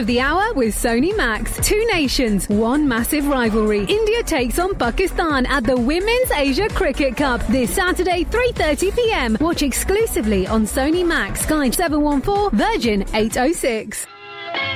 of the hour with Sony Max. Two nations, one massive rivalry. India takes on Pakistan at the Women's Asia Cricket Cup this Saturday, 3:30pm. Watch exclusively on Sony Max, Sky 714, Virgin 806.